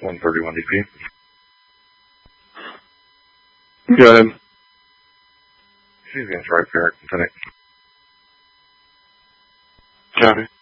131 DP. Go ahead. She's against right parent, Lieutenant. Copy.